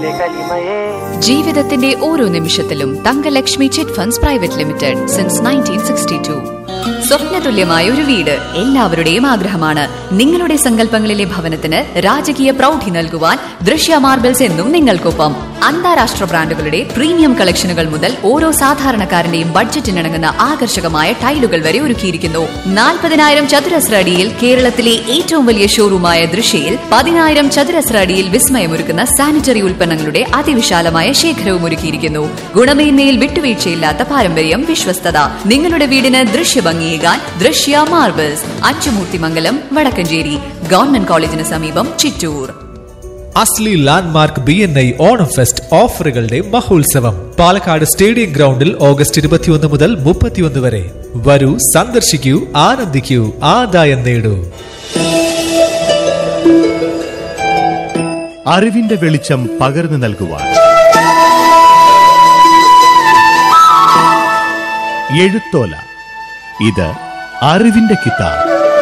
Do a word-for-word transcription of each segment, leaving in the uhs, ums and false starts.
ജീവിതത്തിന്റെ ഓരോ നിമിഷത്തിലും Thankalakshmi chit funds private limited since nineteen sixty to. സ്വപ്നതുല്യമായ ഒരു വീട് എല്ലാവരുടെയും ആഗ്രഹമാണ്. നിങ്ങളുടെ സങ്കല്പങ്ങളിലെ ഭവനത്തിന് രാജകീയ പ്രൗഢി നൽകുവാൻ ദൃശ്യ മാർബിൾസ് എന്നും നിങ്ങൾക്കൊപ്പം. അന്താരാഷ്ട്ര ബ്രാൻഡുകളുടെ പ്രീമിയം കളക്ഷനുകൾ മുതൽ ഓരോ സാധാരണക്കാരന്റെയും ബഡ്ജറ്റിനിണങ്ങുന്ന ആകർഷകമായ ടൈലുകൾ വരെ ഒരുക്കിയിരിക്കുന്നു. നാൽപ്പതിനായിരം ചതുരശ്ര അടിയിൽ കേരളത്തിലെ ഏറ്റവും വലിയ ഷോറൂമായ ദൃശ്യയിൽ പതിനായിരം ചതുരശ്ര അടിയിൽ വിസ്മയമൊരുക്കുന്ന സാനിറ്ററി ഉൽപ്പന്നങ്ങളുടെ അതിവിശാലമായ ശേഖരവും ഒരുക്കിയിരിക്കുന്നു. ഗുണമേന്മയിൽ വിട്ടുവീഴ്ചയില്ലാത്ത പാരമ്പര്യം, വിശ്വസ്തത. നിങ്ങളുടെ വീടിന് ദൃശ്യഭംഗിയേകാൻ ദൃശ്യ മാർബിൾസ്, അച്ചുമൂർത്തിമംഗലം, വടക്കഞ്ചേരി. ഗവൺമെന്റ് കോളേജിന് സമീപം, ചിറ്റൂർ. അസ്ലി landmark B N I Onam fest ഓഫറുകളുടെ മഹോത്സവം പാലക്കാട് സ്റ്റേഡിയം ഗ്രൗണ്ടിൽ ഓഗസ്റ്റ് ഇരുപത്തിയൊന്ന് മുതൽ മുപ്പത്തിയൊന്ന് വരെ. വരൂ, സന്ദർശിക്കൂ, ആനന്ദിക്കൂ, ആദായം നേടൂ. അറിവിന്റെ വെളിച്ചം പകർന്നു നൽകുവാൻ എഴുത്തോല. ഇത് അറിവിന്റെ കിതാബ്.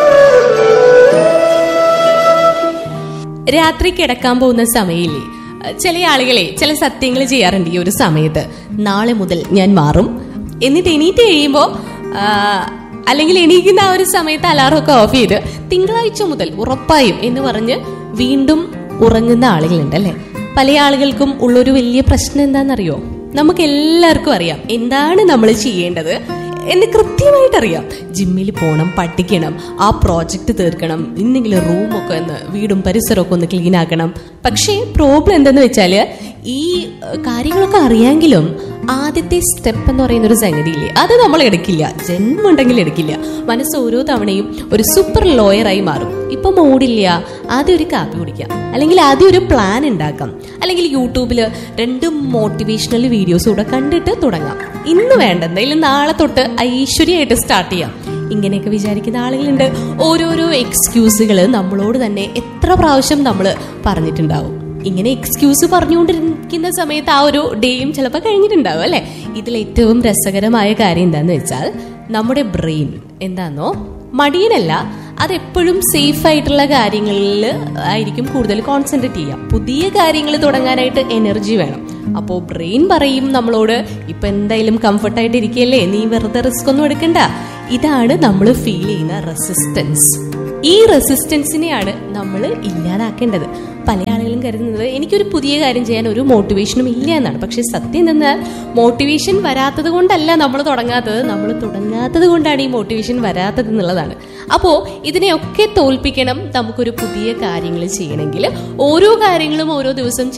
രാത്രി കിടക്കാൻ പോകുന്ന സമയമില്ലേ, ചില ആളുകളെ ചില സത്യങ്ങൾ ചെയ്യാറുണ്ട് ഈ ഒരു സമയത്ത്. നാളെ മുതൽ ഞാൻ മാറും, എന്നിട്ട് എണീറ്റ് കഴിയുമ്പോ അല്ലെങ്കിൽ എണീക്കുന്ന ആ ഒരു സമയത്ത് അലാറമൊക്കെ ഓഫ് ചെയ്ത് തിങ്കളാഴ്ച മുതൽ ഉറപ്പായും എന്ന് പറഞ്ഞ് വീണ്ടും ഉറങ്ങുന്ന ആളുകളുണ്ട് അല്ലെ. പല ആളുകൾക്കും ഉള്ളൊരു വലിയ പ്രശ്നം എന്താണെന്നറിയോ? നമുക്ക് എല്ലാവർക്കും അറിയാം എന്താണ് നമ്മൾ ചെയ്യേണ്ടത് എന്ന് കൃത്യമായിട്ടറിയാം. ജിമ്മിൽ പോകണം, പഠിക്കണം, ആ പ്രോജക്റ്റ് തീർക്കണം, എന്തെങ്കിലും റൂമൊക്കെ ഒന്ന് വീടും പരിസരമൊക്കെ ഒന്ന് ക്ലീൻ ആക്കണം. പക്ഷേ പ്രോബ്ലം എന്താന്ന് വെച്ചാല് ഈ കാര്യങ്ങളൊക്കെ അറിയാമെങ്കിലും ആദ്യത്തെ സ്റ്റെപ്പ് എന്ന് പറയുന്ന ഒരു സംഗതിയില്ലേ, അത് നമ്മൾ എടുക്കില്ല. ജന്മുണ്ടെങ്കിൽ എടുക്കില്ല. മനസ്സ് ഓരോ തവണയും ഒരു സൂപ്പർ ലോയറായി മാറും. ഇപ്പൊ മൂടില്ല, ആദ്യം ഒരു കാപ്പി കുടിക്കാം, അല്ലെങ്കിൽ ആദ്യം ഒരു പ്ലാൻ ഉണ്ടാക്കാം, അല്ലെങ്കിൽ യൂട്യൂബിൽ രണ്ട് മോട്ടിവേഷണൽ വീഡിയോസ് കൂടെ കണ്ടിട്ട് തുടങ്ങാം. ഇന്ന് വേണ്ട, എന്തായാലും നാളെ തൊട്ട് ഐശ്വര്യമായിട്ട് സ്റ്റാർട്ട് ചെയ്യാം. ഇങ്ങനെയൊക്കെ വിചാരിക്കുന്ന ആളുകളുണ്ട്. ഓരോരോ എക്സ്ക്യൂസുകൾ നമ്മളോട് തന്നെ എത്ര പ്രാവശ്യം നമ്മൾ പറഞ്ഞിട്ടുണ്ടാവും. ഇങ്ങനെ എക്സ്ക്യൂസ് പറഞ്ഞുകൊണ്ടിരിക്കുന്ന സമയത്ത് ആ ഒരു ഡേയും ചിലപ്പോൾ കഴിഞ്ഞിട്ടുണ്ടാവും അല്ലെ. ഇതിൽ ഏറ്റവും രസകരമായ കാര്യം എന്താന്ന് വെച്ചാൽ നമ്മുടെ ബ്രെയിൻ എന്താന്നോ മടിയനല്ല, അതെപ്പോഴും സേഫ് ആയിട്ടുള്ള കാര്യങ്ങളിൽ ആയിരിക്കും കൂടുതൽ കോൺസെൻട്രേറ്റ് ചെയ്യാം. പുതിയ കാര്യങ്ങൾ തുടങ്ങാനായിട്ട് എനർജി വേണം. അപ്പോൾ ബ്രെയിൻ പറയും നമ്മളോട്, ഇപ്പൊ എന്തായാലും കംഫർട്ടായിട്ട് ഇരിക്കുകയല്ലേ, നീ വെറുതെ റിസ്ക് ഒന്നും എടുക്കണ്ട. ഇതാണ് നമ്മൾ ഫീൽ ചെയ്യുന്ന റെസിസ്റ്റൻസ്. ഈ റെസിസ്റ്റൻസിനെയാണ് നമ്മൾ ഇല്ലാതാക്കേണ്ടത്. പല ആളുകളും കരുതുന്നത് എനിക്കൊരു പുതിയ കാര്യം ചെയ്യാൻ ഒരു മോട്ടിവേഷനും ഇല്ല എന്നാണ്. പക്ഷെ സത്യം എന്നാൽ മോട്ടിവേഷൻ വരാത്തത് കൊണ്ടല്ല നമ്മൾ തുടങ്ങാത്തത്, നമ്മൾ തുടങ്ങാത്തത് കൊണ്ടാണ് ഈ മോട്ടിവേഷൻ വരാത്തത് എന്നുള്ളതാണ്. അപ്പോൾ ഇതിനെയൊക്കെ തോൽപ്പിക്കണം. നമുക്കൊരു പുതിയ കാര്യങ്ങൾ ചെയ്യണമെങ്കിൽ ഓരോ കാര്യങ്ങളും ഓരോ ദിവസം